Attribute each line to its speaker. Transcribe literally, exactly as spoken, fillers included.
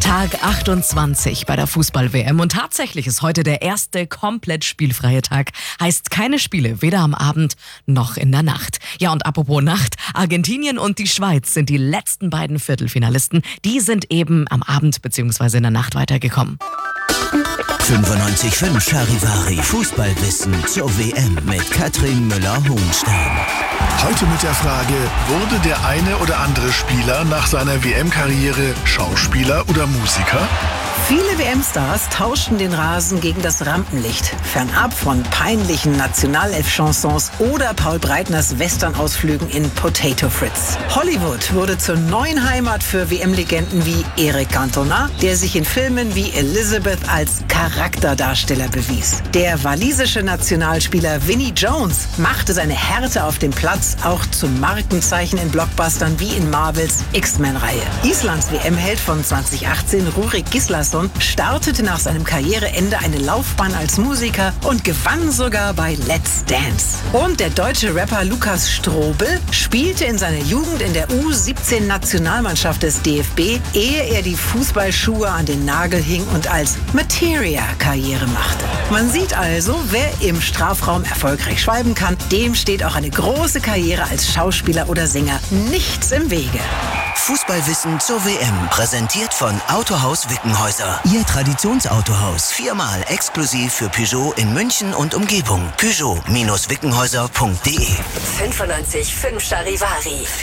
Speaker 1: Tag achtundzwanzig bei der Fußball-W M und tatsächlich ist heute der erste komplett spielfreie Tag. Heißt keine Spiele, weder am Abend noch in der Nacht. Ja, und apropos Nacht, Argentinien und die Schweiz sind die letzten beiden Viertelfinalisten. Die sind eben am Abend bzw. in der Nacht weitergekommen.
Speaker 2: fünfundneunzig Komma fünf Charivari Fußballwissen zur W M mit Katrin Müller-Hohenstein.
Speaker 3: Heute mit der Frage, wurde der eine oder andere Spieler nach seiner W M-Karriere Schauspieler oder Musiker?
Speaker 4: Viele W M-Stars tauschten den Rasen gegen das Rampenlicht, fernab von peinlichen Nationalelf-Chansons oder Paul Breitners Western-Ausflügen in Potato Fritz. Hollywood wurde zur neuen Heimat für W M-Legenden wie Eric Cantona, der sich in Filmen wie Elizabeth als Charakterdarsteller bewies. Der walisische Nationalspieler Vinnie Jones machte seine Härte auf dem Platz auch zum Markenzeichen in Blockbustern wie in Marvels X-Men-Reihe. Islands W M-Held von zwanzig achtzehn, Rúrik Gíslason, startete nach seinem Karriereende eine Laufbahn als Musiker und gewann sogar bei Let's Dance. Und der deutsche Rapper Lukas Strobel spielte in seiner Jugend in der U siebzehn Nationalmannschaft des D F B, ehe er die Fußballschuhe an den Nagel hing und als Materia Karriere machte. Man sieht also, wer im Strafraum erfolgreich schwalben kann, dem steht auch eine große Karriere als Schauspieler oder Sänger nichts im Wege.
Speaker 2: Fußballwissen zur W M, präsentiert von Autohaus Wickenhäuser. Ihr Traditionsautohaus, viermal exklusiv für Peugeot in München und Umgebung. Peugeot Bindestrich wickenhäuser punkt de
Speaker 5: fünfundneunzig Komma fünf Charivari.